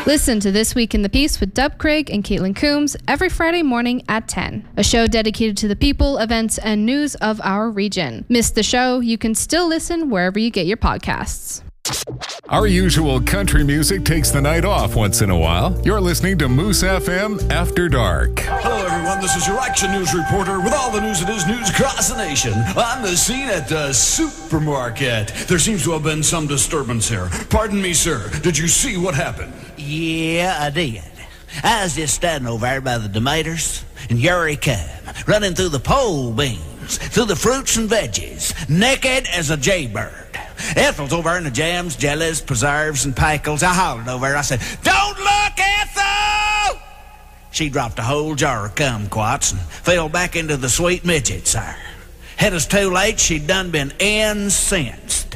Listen to This Week in the Peace with Dub Craig and Caitlin Coombs every Friday morning at 10. A show dedicated to the people, events, and news of our region. Miss the show? You can still listen wherever you get your podcasts. Our usual country music takes the night off once in a while. You're listening to Moose FM After Dark. Hello, everyone. This is your Action News reporter with all the news it is news across the nation. On the scene at the supermarket. There seems to have been some disturbance here. Pardon me, sir. Did you see what happened? Yeah, I did. I was just standing over there by the tomatoes, and here he come, running through the pole beans, through the fruits and veggies, naked as a jaybird. Ethel's over in the jams, jellies, preserves, and pickles. I hollered over her. I said, "Don't look, Ethel!" She dropped a whole jar of kumquats and fell back into the sweet midget, sir. Had us too late, she'd done been incensed.